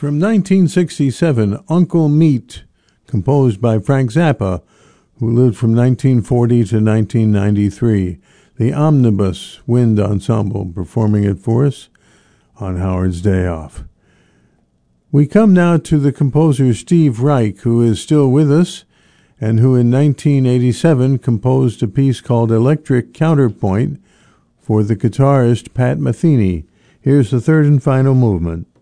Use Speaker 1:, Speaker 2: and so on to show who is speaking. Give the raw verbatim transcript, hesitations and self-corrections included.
Speaker 1: From nineteen sixty-seven, Uncle Meat, composed by Frank Zappa, who lived from nineteen forty to nineteen ninety-three. The Omnibus Wind Ensemble performing it for us on Howard's Day Off. We come now to the composer Steve Reich, who is still with us, and who in nineteen eighty-seven composed a piece called Electric Counterpoint for the guitarist Pat Metheny. Here's the third and final movement.